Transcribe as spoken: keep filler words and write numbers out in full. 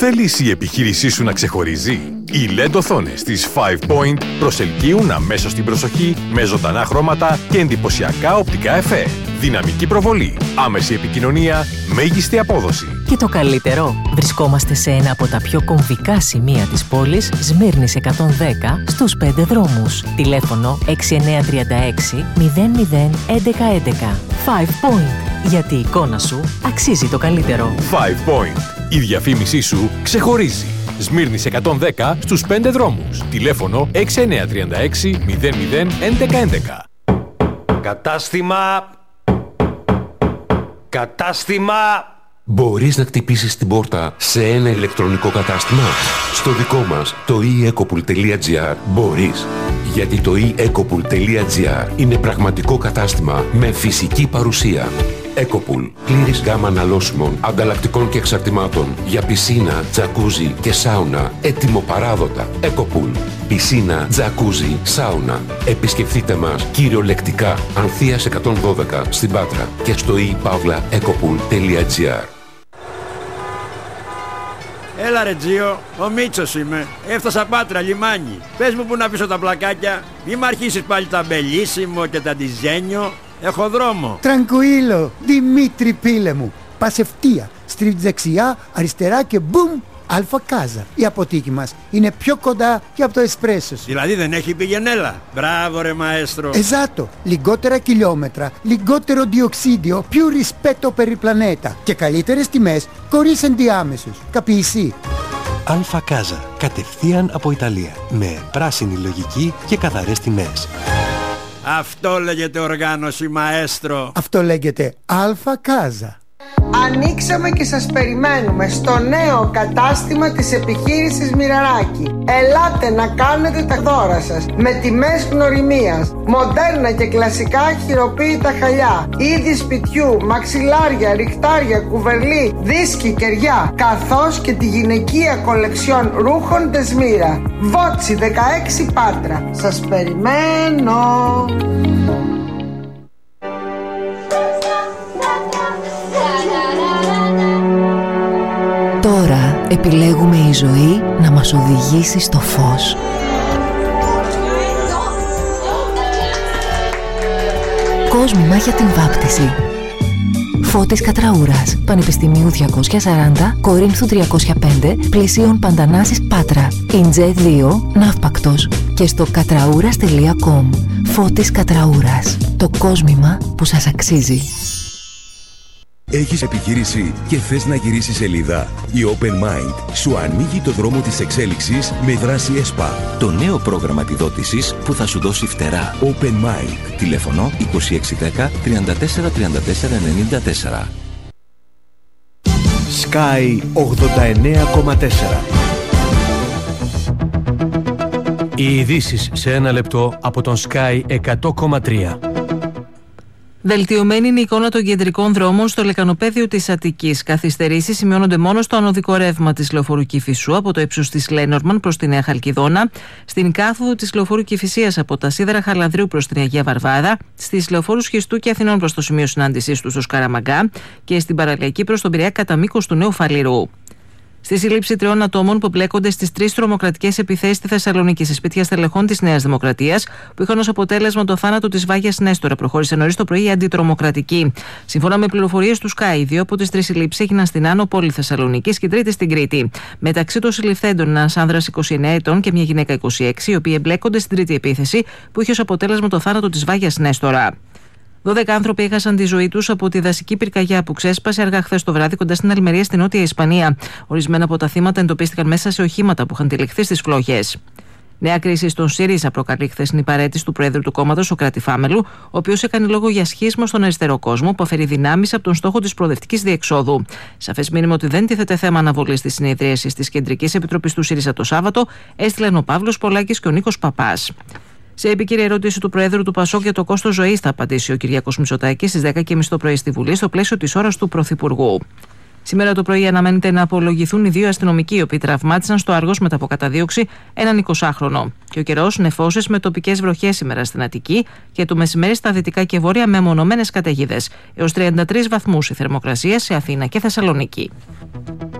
Θέλεις η επιχείρησή σου να ξεχωρίζει? Οι ελ ι ντι οθόνες της Five Point προσελκύουν αμέσως την προσοχή με ζωντανά χρώματα και εντυπωσιακά οπτικά εφέ. Δυναμική προβολή, άμεση επικοινωνία, μέγιστη απόδοση. Και το καλύτερο, βρισκόμαστε σε ένα από τα πιο κομβικά σημεία της πόλης, Σμύρνης εκατόν δέκα, στους πέντε δρόμους. Τηλέφωνο έξι εννιά τρία έξι μηδέν μηδέν έντεκα έντεκα. Five Point. Γιατί η εικόνα σου αξίζει το καλύτερο. Five Point. Η διαφήμισή σου ξεχωρίζει. Σμύρνης εκατόν δέκα στους πέντε δρόμους. Τηλέφωνο έξι εννιά τρία έξι μηδέν μηδέν έντεκα έντεκα. Κατάστημα... Κατάστημα... Μπορείς να χτυπήσεις την πόρτα σε ένα ηλεκτρονικό κατάστημα? Στο δικό μας, το e ecopool τελεία gr, μπορείς. Γιατί το e ecopool τελεία gr είναι πραγματικό κατάστημα με φυσική παρουσία. Ecopool. Πλήρης γάμα αναλώσιμων, ανταλλακτικών και εξαρτημάτων για πισίνα, τζακούζι και σάουνα. Έτοιμο-παράδοτα. Ecopool. Πισίνα, τζακούζι, σάουνα. Επισκεφτείτε μας κυριολεκτικά Ανθείας εκατόν δώδεκα στην Πάτρα και στο e παύλα ecopool τελεία gr. Έλα ρε Τζίο, ο Μίτσος είμαι. Έφτασα Πάτρα, λιμάνι. Πες μου που να αφήσω τα πλακάκια. Μη μ' αρχίσεις πάλι τα μπελίσιμο και τα ντιζένιο. Έχω δρόμο. Τραγκουίλο, Δημήτρη πίλε μου. Πας ευθεία, στρίβεις δεξιά, αριστερά και μπουμ, Αλφα Κάζα. Η αποθήκη μας είναι πιο κοντά και από το εσπρέσο σου. Δηλαδή δεν έχει πηγενέλα. Μπράβο ρε μαέστρο. Εζάτο, λιγότερα χιλιόμετρα, λιγότερο διοξίδιο, più rispetto per il pianeta και καλύτερες τιμές χωρίς ενδιάμεσους. Καπιεισί. Αλφα Κάζα, κατευθείαν από Ιταλία, με πράσινη λογική και καθαρές τιμές. Αυτό λέγεται οργάνωση μαέστρο. Αυτό λέγεται Αλφα Κάζα. Ανοίξαμε και σας περιμένουμε στο νέο κατάστημα της επιχείρησης Μοιραράκη. Ελάτε να κάνετε τα δώρα σας με τιμές γνωριμίας, μοντέρνα και κλασικά χειροποίητα χαλιά, είδη σπιτιού, μαξιλάρια, ριχτάρια, κουβερλί, δίσκοι, κεριά, καθώς και τη γυναικεία κολεξιόν ρούχων Δεσμύρα. Βότσι δεκαέξι Πάτρα. Σας περιμένω. Τώρα επιλέγουμε η ζωή να μας οδηγήσει στο φως. Κόσμημα για την βάπτιση. Φώτης Κατραούρας, Πανεπιστημίου διακόσια σαράντα, Κορίνθου τριακόσια πέντε, Πλησίων Παντανάσης Πάτρα. Ιντζέ δύο, Ναύπακτος. Και στο κατραούρας τελεία κομ. Φώτης Κατραούρας. Το κόσμημα που σας αξίζει. Έχεις επιχείρηση και θες να γυρίσεις σελίδα? Η Open Mind σου ανοίγει το δρόμο της εξέλιξης με δράση ΕΣΠΑ. Το νέο πρόγραμμα επιδότησης που θα σου δώσει φτερά. Open Mind. Τηλέφωνο είκοσι έξι δέκα τριάντα τέσσερα τριάντα τέσσερα ενενήντα τέσσερα. Sky ογδόντα εννέα κόμμα τέσσερα. Οι ειδήσεις σε ένα λεπτό από τον Sky εκατό κόμμα τρία. Βελτιωμένη είναι η εικόνα των κεντρικών δρόμων στο λεκανοπέδιο της Αττικής. Καθυστερήσεις σημειώνονται μόνο στο ανωδικό ρεύμα της λεωφορού Κηφισού από το ύψος της Λένορμαν προς τη Νέα Χαλκιδόνα, στην κάθοδο της λεωφορού Κηφισίας από τα σίδερα Χαλανδρίου προς την Αγία Βαρβάρα, στις λεωφόρους Χιστού και Αθηνών προς το σημείο συνάντησής τους στο Σκαραμαγκά και στην παραλιακή προς τον Πειραιά κατά μήκος του Νέου Φαλήρου. Στη σύλληψη τριών ατόμων που μπλέκονται στις τρεις τρομοκρατικές επιθέσεις στη Θεσσαλονίκη σε σπίτια στελεχών της Νέας Δημοκρατίας, που είχαν ως αποτέλεσμα το θάνατο της Βάγιας Νέστορα, προχώρησε νωρίς το πρωί η αντιτρομοκρατική. Σύμφωνα με πληροφορίες του Sky, δύο από τις τρεις συλλήψεις έγιναν στην Άνω Πόλη Θεσσαλονίκης και η τρίτη στην Κρήτη. Μεταξύ των συλληφθέντων ένας άνδρας είκοσι εννέα ετών και μια γυναίκα είκοσι έξι, οι οποίοι εμπλέκονται στην τρίτη επίθεση που είχε ως αποτέλεσμα το θάνατο της Βάγιας Νέστορα. δώδεκα άνθρωποι έχασαν τη ζωή τους από τη δασική πυρκαγιά που ξέσπασε αργά χθες το βράδυ κοντά στην Αλμερία στη Νότια Ισπανία. Ορισμένα από τα θύματα εντοπίστηκαν μέσα σε οχήματα που είχαν τυλιχθεί στις φλόγες. Νέα κρίση στον ΣΥΡΙΖΑ προκαλεί χθεσινή παραίτηση του Προέδρου του κόμματος, ο Κρατηφάμελου, ο οποίος έκανε λόγο για σχίσμα στον αριστερό κόσμο που αφαιρεί δυνάμεις από τον στόχο της προοδευτικής διεξόδου. Σαφές μήνυμα ότι δεν τίθεται θέμα αναβολής της συνεδρίασης της Κεντρικής Επιτροπής του ΣΥΡΙΖΑ το Σάββατο έστειλαν ο Παύλος Πολάκης και ο Νίκος Παπάς. Σε επίκαιρη ερώτηση του Προέδρου του ΠΑΣΟΚ για το κόστος ζωής θα απαντήσει ο Κυριάκος Μητσοτάκης στις δέκα και τριάντα το πρωί στη Βουλή, στο πλαίσιο της ώρας του Πρωθυπουργού. Σήμερα το πρωί αναμένεται να απολογηθούν οι δύο αστυνομικοί, οι οποίοι τραυμάτισαν στο Άργος μετά από καταδίωξη έναν εικοσάχρονο. Και ο καιρός νεφώσεις με τοπικές βροχές σήμερα στην Αττική και το μεσημέρι στα δυτικά και βόρεια με μονομένες καταιγίδες. Έως τριάντα τρεις βαθμούς η θερμοκρασία σε Αθήνα και Θεσσαλονίκη.